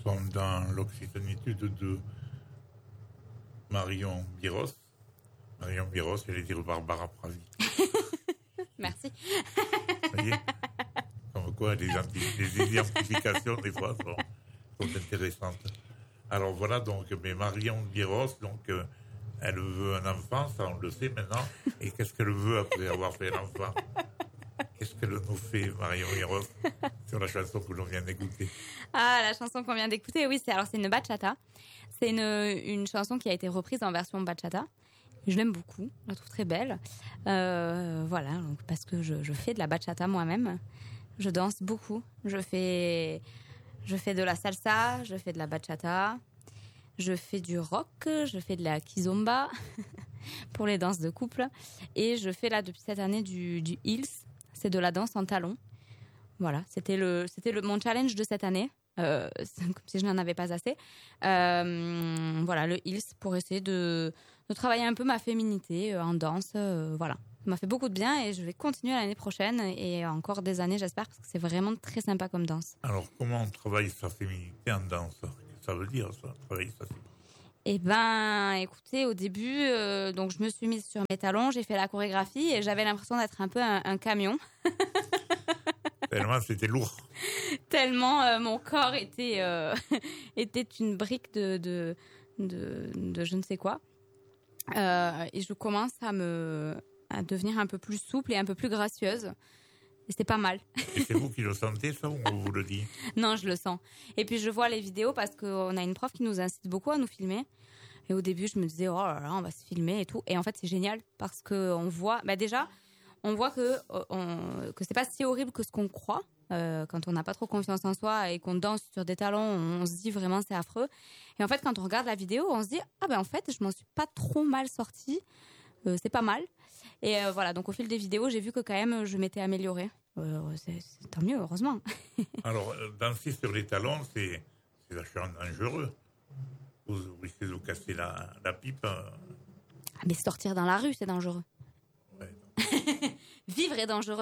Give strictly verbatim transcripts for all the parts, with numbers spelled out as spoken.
sommes dans l'Occitanitude de Marion Biros. Marion Biros, j'allais dire Barbara Pravi. Merci. Vous voyez, comme quoi les, les identifications des fois sont, sont intéressantes. Alors voilà, donc, mais Marion Biros, donc, euh, elle veut un enfant, ça on le sait maintenant. Et qu'est-ce qu'elle veut après avoir fait l'enfant? Qu'est-ce qu'elle nous fait, Marion Biros, sur la chanson que l'on vient d'écouter? Ah, la chanson qu'on vient d'écouter, oui, c'est alors c'est une bachata. C'est une une chanson qui a été reprise en version bachata. Je l'aime beaucoup, je la trouve très belle. Euh, voilà, donc parce que je, je fais de la bachata moi-même. Je danse beaucoup. Je fais je fais de la salsa, je fais de la bachata, je fais du rock, je fais de la kizomba pour les danses de couple, et je fais là depuis cette année du du heels. C'est de la danse en talons. Voilà, c'était le, c'était le, mon challenge de cette année, euh, comme si je n'en avais pas assez. Euh, voilà, le heels pour essayer de, de travailler un peu ma féminité euh, en danse. Euh, voilà, ça m'a fait beaucoup de bien et je vais continuer l'année prochaine et encore des années, j'espère, parce que c'est vraiment très sympa comme danse. Alors, comment on travaille sa féminité en danse? Ça veut dire ça, travailler sa féminité? Eh ben, écoutez, au début, euh, donc je me suis mise sur mes talons, j'ai fait la chorégraphie et j'avais l'impression d'être un peu un, un camion. Tellement c'était lourd. Tellement euh, mon corps était euh, était une brique de de de, de je ne sais quoi. Euh, et je commence à me à devenir un peu plus souple et un peu plus gracieuse. Et c'était pas mal. Et c'est vous qui le sentez, ça, ou on vous le dit? Non, je le sens. Et puis je vois les vidéos parce qu'on a une prof qui nous incite beaucoup à nous filmer. Et au début, je me disais, oh là là, on va se filmer et tout. Et en fait, c'est génial parce que on voit, bah déjà, on voit que on, que c'est pas si horrible que ce qu'on croit. Euh, quand on n'a pas trop confiance en soi et qu'on danse sur des talons, on se dit vraiment c'est affreux. Et en fait, quand on regarde la vidéo, on se dit, ah ben en fait, je m'en suis pas trop mal sortie. Euh, c'est pas mal. Et euh, voilà, donc au fil des vidéos, j'ai vu que quand même, je m'étais améliorée. Euh, c'est, c'est tant mieux, heureusement. Alors, euh, danser sur les talons, c'est, c'est vachement dangereux. Vous risquez de vous casser la, la pipe. Euh... Ah, mais sortir dans la rue, c'est dangereux. Ouais. Vivre est dangereux.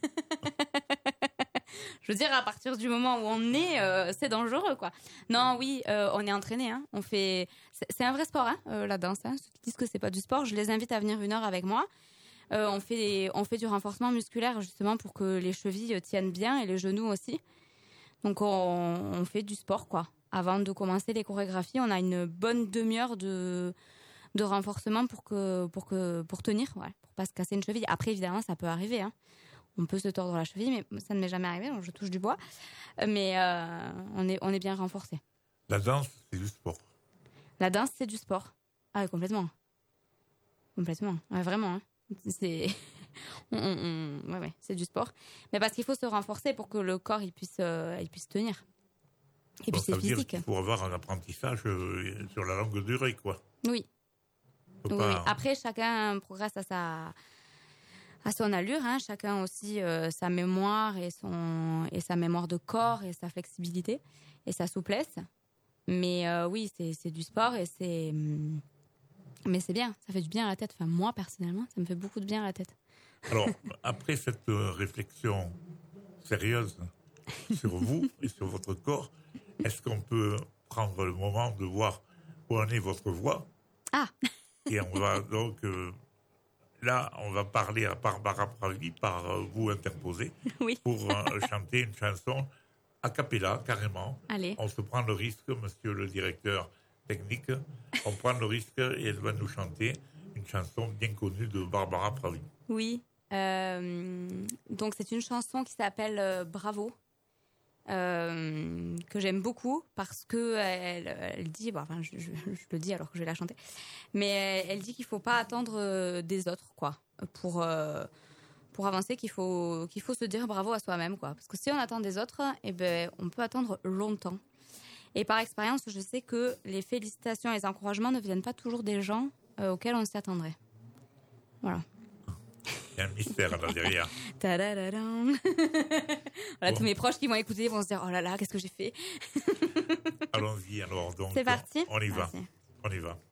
Je veux dire, à partir du moment où on est, euh, c'est dangereux, quoi. Non, oui, euh, on est entraîné, hein. On fait, c'est, c'est un vrai sport, hein, euh, la danse. Hein. Ceux qui disent que c'est pas du sport, je les invite à venir une heure avec moi. Euh, on fait, des, on fait du renforcement musculaire justement pour que les chevilles tiennent bien et les genoux aussi. Donc on, on fait du sport, quoi. Avant de commencer les chorégraphies, on a une bonne demi-heure de de renforcement pour que pour que pour tenir, ouais, pour pas se casser une cheville. Après, évidemment, ça peut arriver, hein. On peut se tordre la cheville, mais ça ne m'est jamais arrivé, donc je touche du bois. Mais euh, on est on est bien renforcé. La danse, c'est du sport. La danse, c'est du sport. Ah, complètement, complètement, ouais, vraiment. Hein. C'est on, on, on, ouais, ouais, c'est du sport. Mais parce qu'il faut se renforcer pour que le corps il puisse euh, il puisse tenir. Et bon, puis c'est ça veut physique. Dire qu'il faut avoir un apprentissage euh, sur la longue durée, quoi. Oui. Oui, pas... oui. Après, chacun progresse à sa à son allure, hein. Chacun aussi euh, sa mémoire et son et sa mémoire de corps et sa flexibilité et sa souplesse. Mais euh, oui, c'est c'est du sport et c'est mais c'est bien, ça fait du bien à la tête. Enfin, moi personnellement, ça me fait beaucoup de bien à la tête. Alors, après cette euh, réflexion sérieuse sur vous et sur votre corps, est-ce qu'on peut prendre le moment de voir où en est votre voix? Ah. Et on va donc euh, là, on va parler à Barbara Pravi par euh, vous interposer oui. pour euh, chanter une chanson a cappella, carrément. Allez. On se prend le risque, monsieur le directeur technique, on prend le risque et elle va nous chanter une chanson bien connue de Barbara Pravi. Oui. Euh, donc c'est une chanson qui s'appelle euh, Bravo. Euh, que j'aime beaucoup parce que elle, elle dit, bon, enfin, je, je, je le dis alors que je vais la chanter, mais elle, elle dit qu'il faut pas attendre des autres, quoi, pour euh, pour avancer, qu'il faut qu'il faut se dire bravo à soi-même, quoi, parce que si on attend des autres, eh ben on peut attendre longtemps. Et par expérience, je sais que les félicitations et les encouragements ne viennent pas toujours des gens euh, auxquels on s'y attendrait. Voilà. Il y a un mystère là derrière. Tadadadam. Voilà, bon. Tous mes proches qui vont écouter vont se dire, oh là là, qu'est-ce que j'ai fait? Allons-y alors, donc. C'est parti. On y va. Merci. On y va.